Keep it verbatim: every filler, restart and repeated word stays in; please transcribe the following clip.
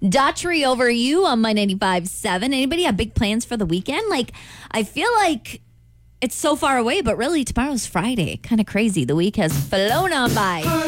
Daughtry, over you on My ninety-five point seven. Anybody have big plans for the weekend? Like, I feel like it's so far away, but really tomorrow's Friday. Kind of crazy. The week has flown on by.